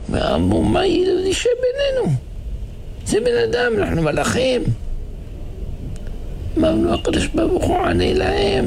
ואמרו, מה יהודי שבינינו? זה בן אדם, אנחנו מלאכים. אמרנו, הקדוש ברוך הוא ענה להם.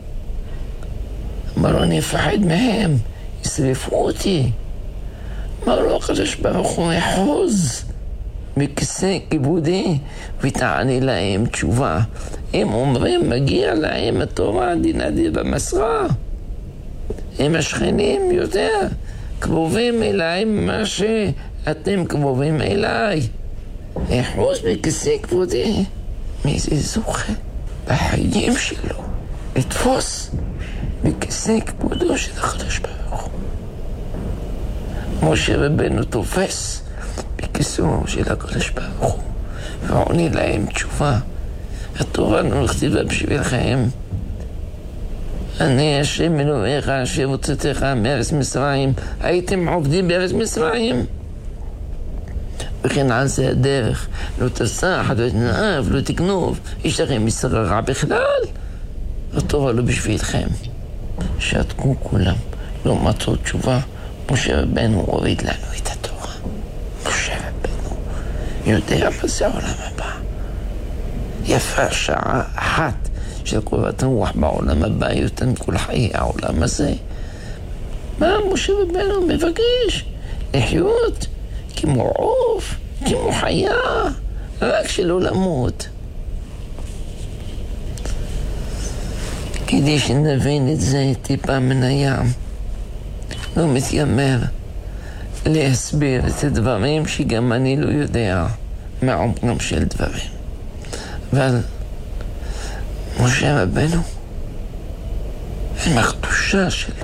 אמרו, אני אפחד מהם, ישרפו אותי. אמרו, הקדוש ברוך הוא יחוז בכיסא כיבודי ותענה להם תשובה. הם אומרים, מגיע להם התורה דינא במסרה. הם השכנים יותר קרובים אליי ממה שאתם קרובים אליי. יחוז בכיסא כבודי. מי זה זוכה בחיים שלו לתפוס בכיסא כבודו של הקדוש ברוך הוא? משה רבנו תופס בכיסאו של הקדוש ברוך הוא ועונה להם תשובה. התורה נכתבה בשבילכם. אני השם אלוהיך אשר הוצאתיך מארץ מצרים. הייתם עובדים בארץ מצרים, וכן על זה הדרך. לא תסח, לא תנאף, לא תגנוב. יש לכם מסר רע בכלל. התורה לא בשבילכם. שתקו כולם, לא מצאו תשובה. משה רבנו הוריד לנו את התורה. משה רבנו יודע מה זה העולם הבא. יפה שעה אחת של קורת רוח בעולם הבא יותר מכל חיי העולם הזה. מה משה רבנו מבקש? לחיות כמו עוף, כמו חיה, רק שלא למות. כדי שנבין את זה טיפה מן הים, לא מתיימר להסביר את הדברים שגם אני לא יודע מעומקם של דברים. אבל משה רבנו, עם הקדושה שלו,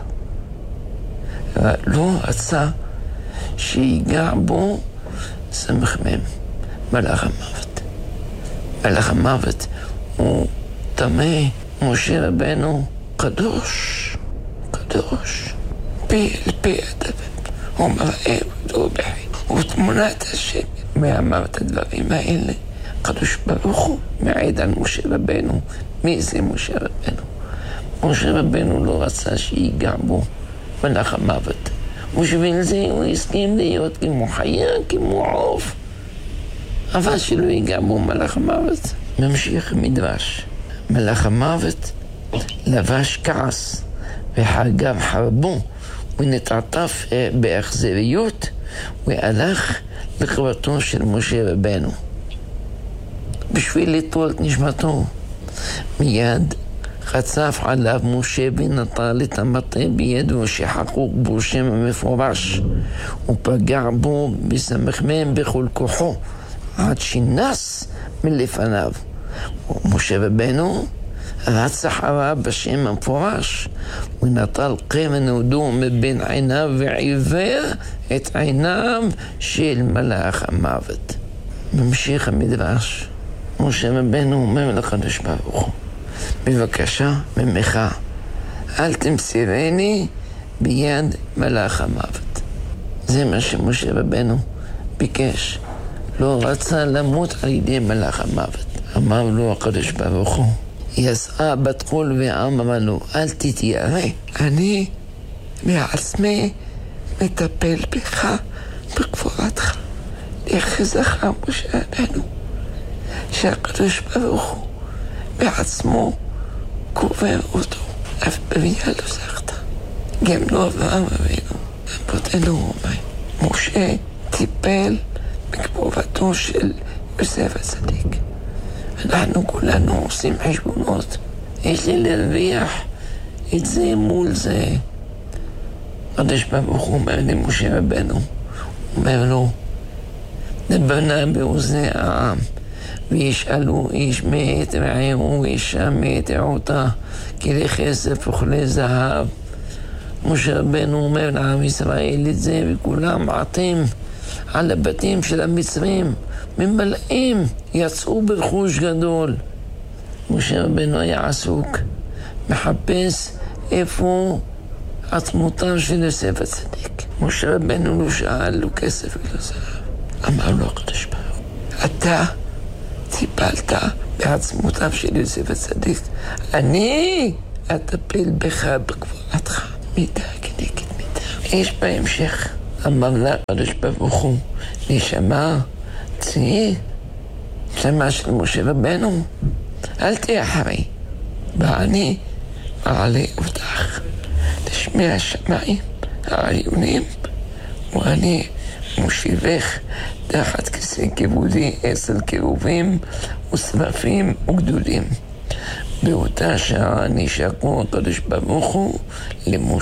לא רצה שיגע בו סמ"ם, מלאך המוות. מלאך המוות הוא טמא. משה רבנו קדוש, קדוש, פה אל פה אדבר. הוא מראה אותו בחי, הוא תמונת השם. ואמר את הדברים האלה, הקדוש ברוך הוא מעיד על משה רבנו. מי זה משה רבנו? משה רבנו לא רצה שיגע בו מלאך המוות. ובשביל זה הוא הסכים להיות כמו חיה, כמו עוף. אבל שלא ייגע בו מלאך המוות. ממשיך מדרש. מלאך המוות לבש כעס והגב חרבו ונתעטף באכזריות והלך לקברתו של משה רבנו בשביל ליטול את נשמתו. מיד חצף עליו משה ונטל את המטה בידו שחקוק בו שם המפורש ופגע בו בסמ"ם בכל כוחו עד שנס מלפניו. משה רבנו רץ אחריו בשם המפורש ונטל קרן הודו מבין עיניו ועיוור את עיניו של מלאך המוות. ממשיך המדרש. משה רבנו אומר לקדוש ברוך הוא, בבקשה ממך, אל תמסירני ביד מלאך המוות. זה מה שמשה רבנו ביקש. לא רצה למות על ידי מלאך המוות. אמר לו הקדוש ברוך הוא, יסעה בת קול ואמרה לו, אל תתיירא, אני מעצמי מטפל בך בגבורתך. יחזך משה רבנו שהקדוש ברוך הוא בעצמו קובר אותו, אף בביאה לא זכת. גם לא אברהם אבינו, אבותינו אומרים, משה טיפל בגבורתו של יוסף הצדיק. אנחנו כולנו עושים חשבונות, יש לי להרוויח את זה מול זה. הקדוש ברוך הוא אומר למשה רבנו, אומר לו, דבנה באוזני העם, וישאלו איש מאת רעהו ואישה מאת רעותה, כלי כסף וכלי זהב. משה רבנו אומר לעם ישראל את זה, וכולם עטים על הבתים של המצרים, ממלאים, יצאו ברכוש גדול. משה רבנו היה עסוק, מחפש איפה עצמותיו של יוסף הצדיק. משה רבנו לא שאל לו כסף ולא זהב. אמר לו הקדוש ברוך הוא, אתה טיפלת בעצמותיו של יוסף הצדיק, אני אטפל בך בגבורתך. מידה כנגד מידה. יש בהמשך אמר לה הקדוש ברוך הוא, נשמה, צאי, נשמה של משה רבנו, אל תהיה אחרי, ואני אעלה אותך לשמי השמיים העליונים, ואני מושיבך תחת כיסא כבודי 10 קירובים ושרפים וגדודים. באותה שעה נשקו הקדוש ברוך הוא למשה.